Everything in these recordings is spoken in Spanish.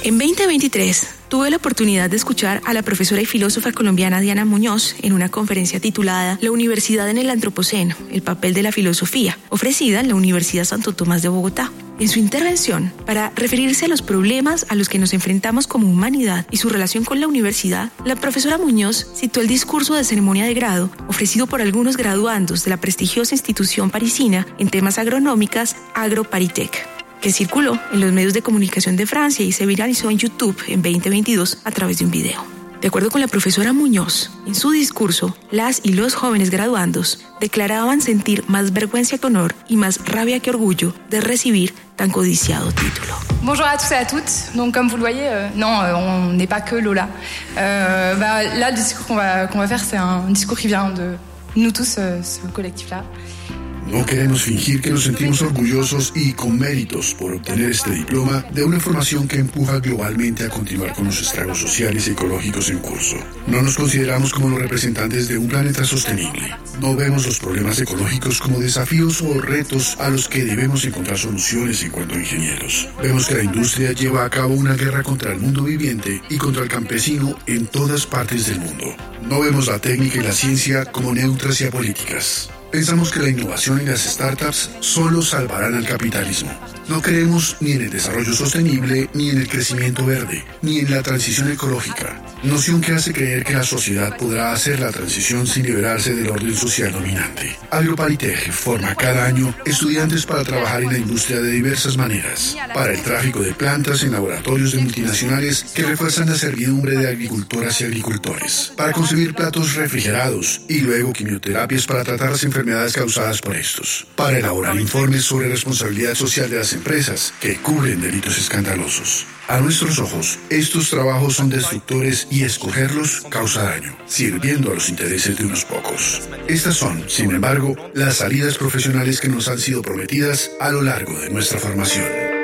En 2023, tuve la oportunidad de escuchar a la profesora y filósofa colombiana Diana Muñoz en una conferencia titulada La Universidad en el Antropoceno, el papel de la filosofía, ofrecida en la Universidad Santo Tomás de Bogotá. En su intervención, para referirse a los problemas a los que nos enfrentamos como humanidad y su relación con la universidad, la profesora Muñoz citó el discurso de ceremonia de grado ofrecido por algunos graduandos de la prestigiosa institución parisina en temas agronómicas AgroParisTech, que circuló en los medios de comunicación de Francia y se viralizó en YouTube en 2022 a través de un video. De acuerdo con la profesora Muñoz, en su discurso, las y los jóvenes graduandos declaraban sentir más vergüenza que honor y más rabia que orgullo de recibir tan codiciado título. Bonjour à tous et à toutes. Donc comme vous le voyez, on n'est pas que Lola. Là, le discours qu'on va faire, c'est un discours qui vient de nous tous, ce collectif-là. No queremos fingir que nos sentimos orgullosos y con méritos por obtener este diploma de una formación que empuja globalmente a continuar con los estragos sociales y ecológicos en curso. No nos consideramos como los representantes de un planeta sostenible. No vemos los problemas ecológicos como desafíos o retos a los que debemos encontrar soluciones en cuanto a ingenieros. Vemos que la industria lleva a cabo una guerra contra el mundo viviente y contra el campesino en todas partes del mundo. No vemos la técnica y la ciencia como neutras y apolíticas. Pensamos que la innovación y las startups solo salvarán al capitalismo. No creemos ni en el desarrollo sostenible, ni en el crecimiento verde, ni en la transición ecológica. Noción que hace creer que la sociedad podrá hacer la transición sin liberarse del orden social dominante. AgroParisTech forma cada año estudiantes para trabajar en la industria de diversas maneras. Para el tráfico de plantas en laboratorios de multinacionales que refuerzan la servidumbre de agricultoras y agricultores. Para concebir platos refrigerados y luego quimioterapias para tratar las enfermedades causadas por estos. Para elaborar informes sobre responsabilidad social de las empresas que cubren delitos escandalosos. A nuestros ojos, estos trabajos son destructores y escogerlos causa daño, sirviendo a los intereses de unos pocos. Estas son, sin embargo, las salidas profesionales que nos han sido prometidas a lo largo de nuestra formación.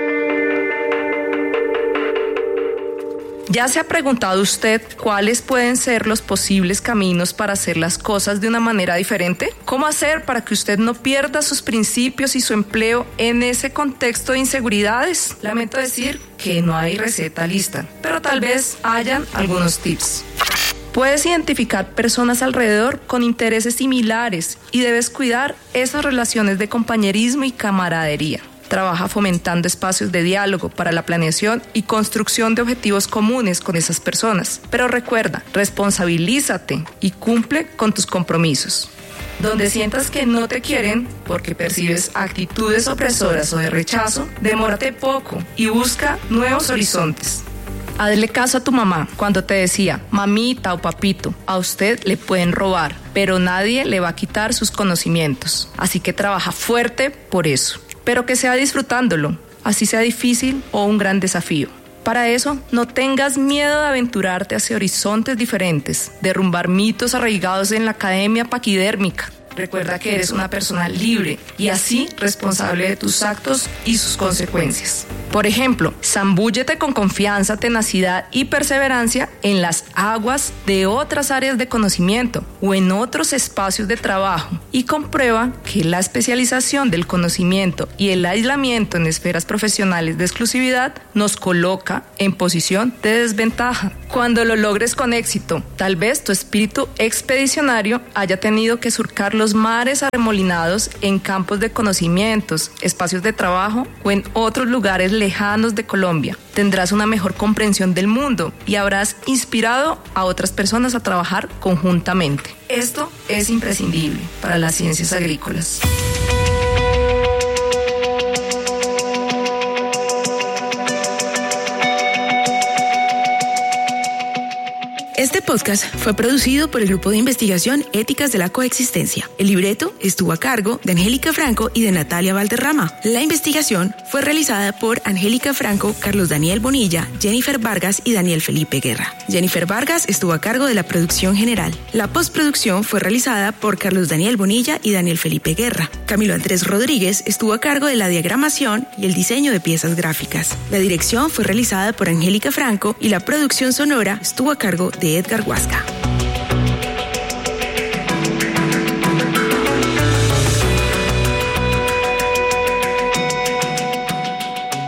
¿Ya se ha preguntado usted cuáles pueden ser los posibles caminos para hacer las cosas de una manera diferente? ¿Cómo hacer para que usted no pierda sus principios y su empleo en ese contexto de inseguridades? Lamento decir que no hay receta lista, pero tal vez hayan algunos tips. Puedes identificar personas alrededor con intereses similares y debes cuidar esas relaciones de compañerismo y camaradería. Trabaja fomentando espacios de diálogo para la planeación y construcción de objetivos comunes con esas personas. Pero recuerda, responsabilízate y cumple con tus compromisos. Donde sientas que no te quieren porque percibes actitudes opresoras o de rechazo, demórate poco y busca nuevos horizontes. Hazle caso a tu mamá cuando te decía, mamita o papito, a usted le pueden robar, pero nadie le va a quitar sus conocimientos. Así que trabaja fuerte por eso. Pero que sea disfrutándolo, así sea difícil o un gran desafío. Para eso, no tengas miedo de aventurarte hacia horizontes diferentes, derrumbar mitos arraigados en la academia paquidérmica. Recuerda que eres una persona libre y así responsable de tus actos y sus consecuencias. Por ejemplo, zambúllete con confianza, tenacidad y perseverancia en las aguas de otras áreas de conocimiento o en otros espacios de trabajo y comprueba que la especialización del conocimiento y el aislamiento en esferas profesionales de exclusividad nos coloca en posición de desventaja. Cuando lo logres con éxito, tal vez tu espíritu expedicionario haya tenido que surcar los mares arremolinados en campos de conocimientos, espacios de trabajo o en otros lugares lejanos de Colombia. Tendrás una mejor comprensión del mundo y habrás inspirado a otras personas a trabajar conjuntamente. Esto es imprescindible para las ciencias agrícolas. Este podcast fue producido por el Grupo de Investigación Éticas de la Coexistencia. El libreto estuvo a cargo de Angélica Franco y de Natalia Valderrama. La investigación fue realizada por Angélica Franco, Carlos Daniel Bonilla, Jennifer Vargas y Daniel Felipe Guerra. Jennifer Vargas estuvo a cargo de la producción general. La postproducción fue realizada por Carlos Daniel Bonilla y Daniel Felipe Guerra. Camilo Andrés Rodríguez estuvo a cargo de la diagramación y el diseño de piezas gráficas. La dirección fue realizada por Angélica Franco y la producción sonora estuvo a cargo de Edgar Huasca.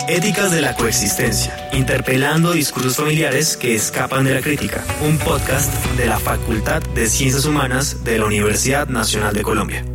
Éticas de la coexistencia, interpelando discursos familiares que escapan de la crítica. Un podcast de la Facultad de Ciencias Humanas de la Universidad Nacional de Colombia.